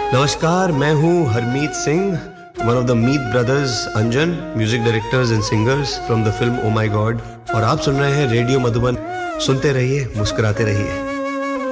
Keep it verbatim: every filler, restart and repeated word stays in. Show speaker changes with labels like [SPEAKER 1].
[SPEAKER 1] नमस्कार, मैं हूँ Harmeet Singh, one of the Meet brothers Anjan, music directors and singers from the film O my God, और आप सुन रहे हैं रेडियो मधुबन। सुनते रहिए, मुस्कुराते रहिए।